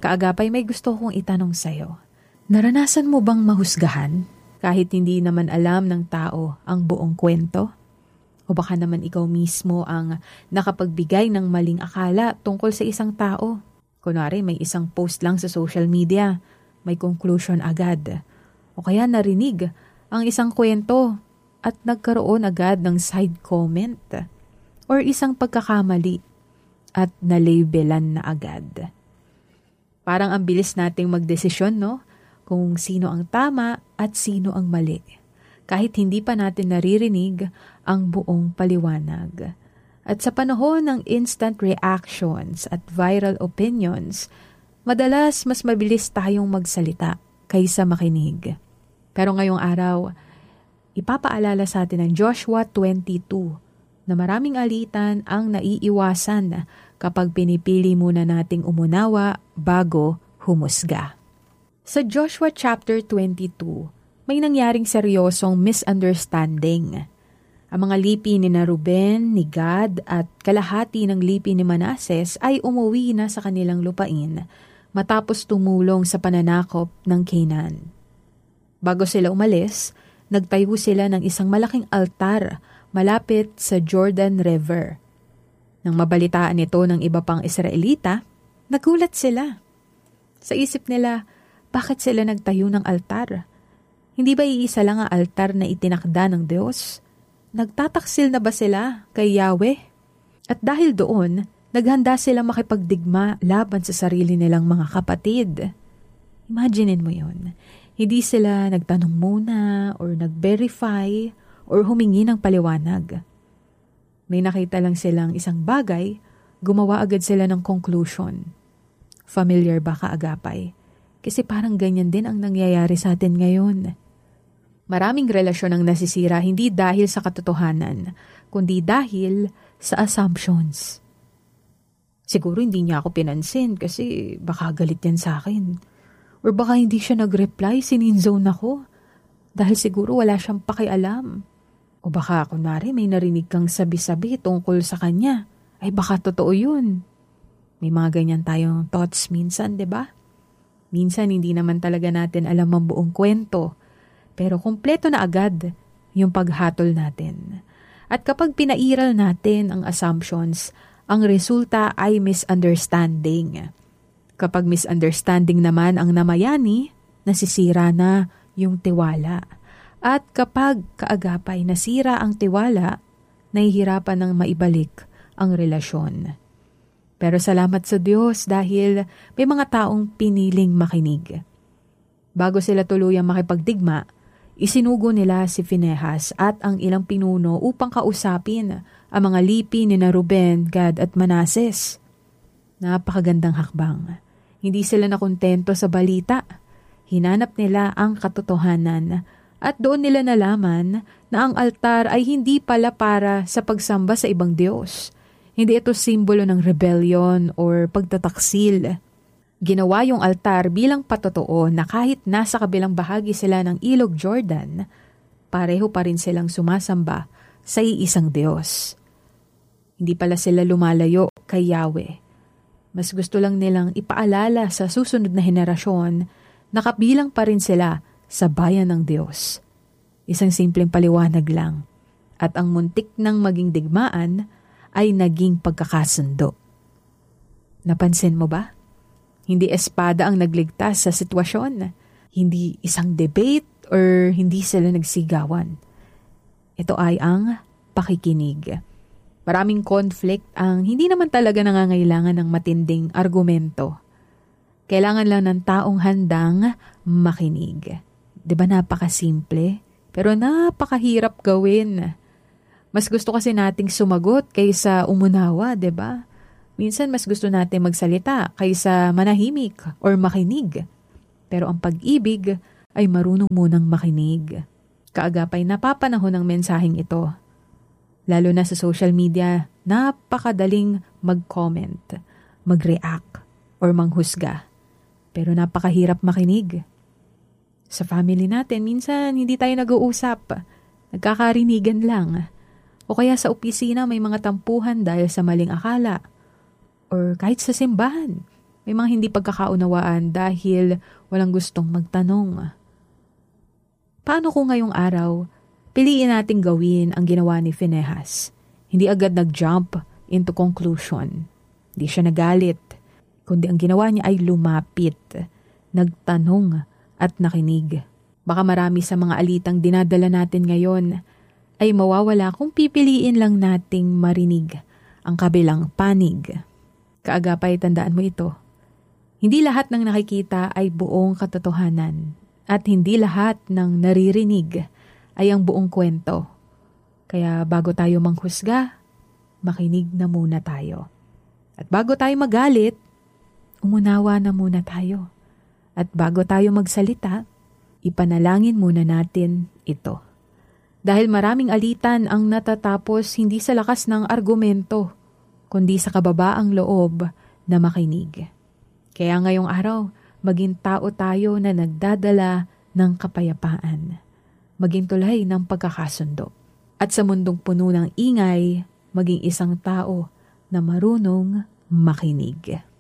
Kaagapay, may gusto kong itanong sa'yo. Naranasan mo bang mahusgahan kahit hindi naman alam ng tao ang buong kwento? O baka naman ikaw mismo ang nakapagbigay ng maling akala tungkol sa isang tao? Kunwari, may isang post lang sa social media, may conclusion agad. O kaya narinig ang isang kwento at nagkaroon agad ng side comment. Or isang pagkakamali at nalabelan na agad. Parang ang bilis nating magdesisyon, no? Kung sino ang tama at sino ang mali. Kahit hindi pa natin naririnig ang buong paliwanag. At sa panahon ng instant reactions at viral opinions, madalas mas mabilis tayong magsalita kaysa makinig. Pero ngayong araw, ipapaalala sa atin ng Joshua 22 na maraming alitan ang naiiwasan kapag pinipili muna nating umunawa bago humusga. Sa Joshua chapter 22, may nangyaring seryosong misunderstanding. Ang mga lipi ni Ruben, ni Gad at kalahati ng lipi ni Manases ay umuwi na sa kanilang lupain matapos tumulong sa pananakop ng Canaan. Bago sila umalis, nagtayo sila ng isang malaking altar malapit sa Jordan River. Nang mabalitaan ito ng iba pang Israelita, nagulat sila. Sa isip nila, bakit sila nagtayo ng altar? Hindi ba iisa lang ang altar na itinakda ng Diyos? Nagtataksil na ba sila kay Yahweh? At dahil doon, naghanda sila makipagdigma laban sa sarili nilang mga kapatid. Imaginin mo yun. Hindi sila nagtanong muna or nag-verify or humingi ng paliwanag. May nakita lang silang isang bagay, gumawa agad sila ng conclusion. Familiar ba kaagapay? Kasi parang ganyan din ang nangyayari sa atin ngayon. Maraming relasyon ang nasisira hindi dahil sa katotohanan, kundi dahil sa assumptions. Siguro hindi niya ako pinansin kasi baka galit yan sa akin. Or baka hindi siya nag-reply, sininzone ako. Dahil siguro wala siyang pakialam. O baka kunwari may narinig kang sabi-sabi tungkol sa kanya. Ay baka totoo yun. May mga ganyan tayong thoughts minsan, 'di ba? Minsan hindi naman talaga natin alam ang buong kwento. Pero kumpleto na agad yung paghatol natin. At kapag pinairal natin ang assumptions, ang resulta ay misunderstanding. Kapag misunderstanding naman ang namayani, nasisira na yung tiwala. At kapag kaagapay nasira ang tiwala, nahihirapan ng maibalik ang relasyon. Pero salamat sa Diyos dahil may mga taong piniling makinig. Bago sila tuluyang makipagdigma, isinugo nila si Phinehas at ang ilang pinuno upang kausapin ang mga lipi ni Ruben, Gad at Manases. Napakagandang hakbang. Hindi sila nakontento sa balita. Hinanap nila ang katotohanan at doon nila nalaman na ang altar ay hindi pala para sa pagsamba sa ibang Diyos. Hindi ito simbolo ng rebellion or pagtataksil. Ginawa yung altar bilang patotoo na kahit nasa kabilang bahagi sila ng Ilog Jordan, pareho pa rin silang sumasamba sa iisang Diyos. Hindi pala sila lumalayo kay Yahweh. Mas gusto lang nilang ipaalala sa susunod na henerasyon na kabilang pa rin sila sa bayan ng Diyos. Isang simpleng paliwanag lang. At ang muntik ng maging digmaan ay naging pagkakasundo. Napansin mo ba? Hindi espada ang nagligtas sa sitwasyon. Hindi isang debate or hindi sila nagsigawan. Ito ay ang pakikinig. Maraming conflict ang hindi naman talaga nangangailangan ng matinding argumento. Kailangan lang ng taong handang makinig. 'Di ba napakasimple? Pero napakahirap gawin. Mas gusto kasi nating sumagot kaysa umunawa, 'di ba? Minsan mas gusto natin magsalita kaysa manahimik or makinig. Pero ang pag-ibig ay marunong munang makinig. Kaagapay napapanahon ng mensaheng ito. Lalo na sa social media, napakadaling mag-comment, mag-react, or manghusga. Pero napakahirap makinig. Sa family natin, minsan hindi tayo nag-uusap. Nagkakarinigan lang. O kaya sa opisina may mga tampuhan dahil sa maling akala. Or kahit sa simbahan, May mga hindi pagkakaunawaan dahil walang gustong magtanong. Paano kung ngayong araw, piliin nating gawin ang ginawa ni Phinehas? Hindi agad nag-jump into conclusion. Hindi siya nagalit, kundi ang ginawa niya ay lumapit, nagtanong at nakinig. Baka marami sa mga alitang dinadala natin ngayon ay mawawala kung pipiliin lang nating marinig ang kabilang panig. Kaagapay, tandaan mo ito. Hindi lahat ng nakikita ay buong katotohanan at hindi lahat ng naririnig ay ang buong kwento. Kaya bago tayo manghusga, makinig na muna tayo. At bago tayo magalit, umunawa na muna tayo. At bago tayo magsalita, ipanalangin muna natin ito. Dahil maraming alitan ang natatapos hindi sa lakas ng argumento, kundi sa kababaang loob na makinig. Kaya ngayong araw, maging tao tayo na nagdadala ng kapayapaan. Maging tulay ng pagkakasundo. At sa mundong puno ng ingay, maging isang tao na marunong makinig.